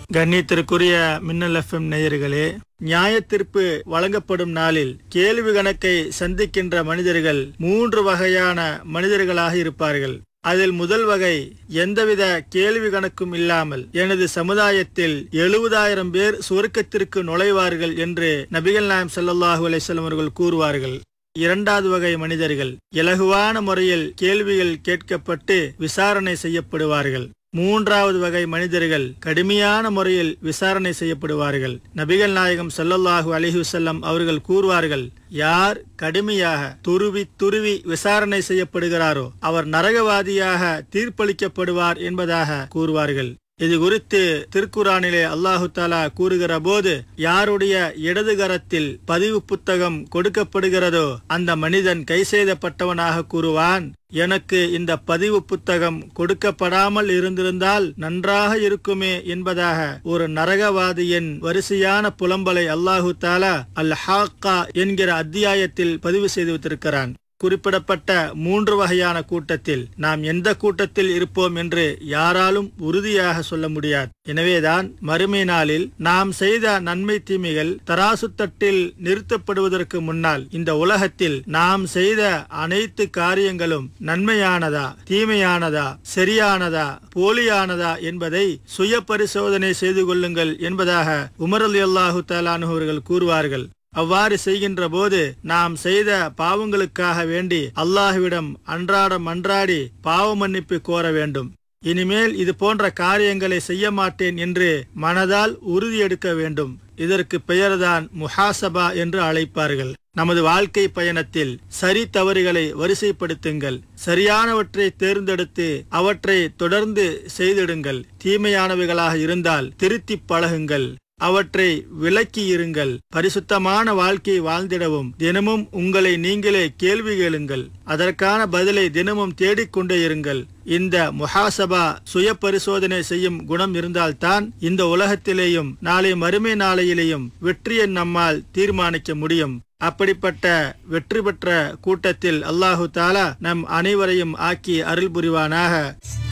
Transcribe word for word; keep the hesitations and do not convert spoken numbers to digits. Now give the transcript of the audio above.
கண்ணியத்திற்குரிய மின்னல் எஃப்எம் நேயர்களே, நியாயத்தீர்ப்பு வழங்கப்படும் நாளில் கேள்வி கணக்கை சந்திக்கின்ற மனிதர்கள் மூன்று வகையான மனிதர்களாக இருப்பார்கள். அதில் முதல் வகை, எந்தவித கேள்வி கணக்கும் இல்லாமல் எனது சமுதாயத்தில் எழுபதாயிரம் பேர் சுவர்க்கத்திற்கு நுழைவார்கள் என்று நபிகள் நாயகம் ஸல்லல்லாஹு அலைஹி வஸல்லம் அவர்கள் கூறுவார்கள். இரண்டாவது வகை மனிதர்கள் இலகுவான முறையில் கேள்விகள் கேட்கப்பட்டு விசாரணை செய்யப்படுவார்கள். மூன்றாவது வகை மனிதர்கள் கடுமையான முறையில் விசாரணை செய்யப்படுவார்கள். நபிகள் நாயகம் ஸல்லல்லாஹு அலைஹி வஸல்லம் அவர்கள் கூறுவார்கள், யார் கடுமையாக துருவி துருவி விசாரணை செய்யப்படுகிறாரோ அவர் நரகவாதியாக தீர்ப்பளிக்கப்படுவார் என்பதாக கூறுவார்கள். இது குறித்து திருக்குரானிலே அல்லாஹு தாலா கூறுகிற போது, யாருடைய இடது கரத்தில் பதிவு புத்தகம் கொடுக்கப்படுகிறதோ அந்த மனிதன் கை செய்தப்பட்டவனாக கூறுவான், எனக்கு இந்த பதிவு புத்தகம் கொடுக்கப்படாமல் இருந்திருந்தால் நன்றாக இருக்குமே என்பதாக ஒரு நரகவாதியின் வரிசையான புலம்பலை அல்லாஹு தாலா அல் ஹாக்கா என்கிற அத்தியாயத்தில் பதிவு செய்து வைத்திருக்கிறான். குறிப்பிடப்பட்ட மூன்று வகையான கூட்டத்தில் நாம் எந்த கூட்டத்தில் இருப்போம் என்று யாராலும் உறுதியாக சொல்ல முடியாது. எனவேதான் மறுமை நாளில் நாம் செய்த நன்மை தீமைகள் தராசு தட்டில் நிறுத்தப்படுவதற்கு முன்னால் இந்த உலகத்தில் நாம் செய்த அனைத்து காரியங்களும் நன்மையானதா, தீமையானதா, சரியானதா, போலியானதா என்பதை சுய பரிசோதனை செய்து கொள்ளுங்கள் என்பதாக உமர் ரலியல்லாஹு தஆலா அன்ஹு அவர்கள் கூறுவார்கள். அவ்வாறு செய்கின்ற போது நாம் செய்த பாவங்களுக்காக வேண்டி அல்லாஹ்விடம் அன்றாடம் அன்றாடி பாவ மன்னிப்பு கோர வேண்டும். இனிமேல் இது போன்ற காரியங்களை செய்ய மாட்டேன் என்று மனதால் உறுதி எடுக்க வேண்டும். இதற்கு பெயர்தான் முஹாசபா என்று அழைப்பார்கள். நமது வாழ்க்கை பயணத்தில் சரி தவறுகளை வரிசைப்படுத்துங்கள். சரியானவற்றை தேர்ந்தெடுத்து அவற்றை தொடர்ந்து செய்திடுங்கள். தீமையானவைகளாக இருந்தால் திருத்தி பழகுங்கள். அவற்றை விலக்கி இருங்கள். பரிசுத்தமான வாழ்க்கையை வாழ்ந்திடவும் தினமும் உங்களை நீங்களே கேள்வி கேளுங்கள். அதற்கான பதிலை தினமும் தேடிக்கொண்டே இருங்கள். இந்த முஹாசபா சுய பரிசோதனை செய்யும் குணம் இருந்தால்தான் இந்த உலகத்திலேயும் நாளை மறுமை நாளையிலேயும் வெற்றியை நம்மால் தீர்மானிக்க முடியும். அப்படிப்பட்ட வெற்றி பெற்ற கூட்டத்தில் அல்லாஹு தாலா நம் அனைவரையும் ஆக்கி அருள் புரிவானாக.